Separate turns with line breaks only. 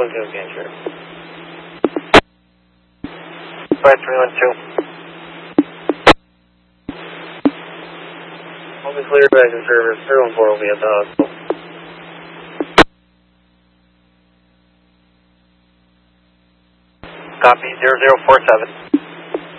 Okay, sure. 5312. I'll be cleared back to service. 314 will be at the hospital. Copy, 0047.